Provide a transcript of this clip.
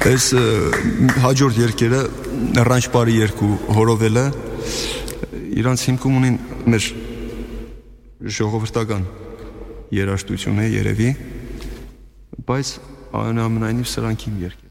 Այս հաջորդ երկերը Ռանչ բարի երկու հորովելը իրանց հիմքում ունին մեր ժողովրդական երաժշտություն է երևի, բայց այնուամենայնիվ սրանք իմ երկեր